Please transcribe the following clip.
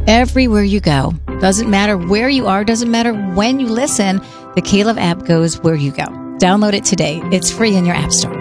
everywhere you go. Doesn't matter where you are, doesn't matter when you listen, the K-Love app goes where you go. Download it today. It's free in your app store.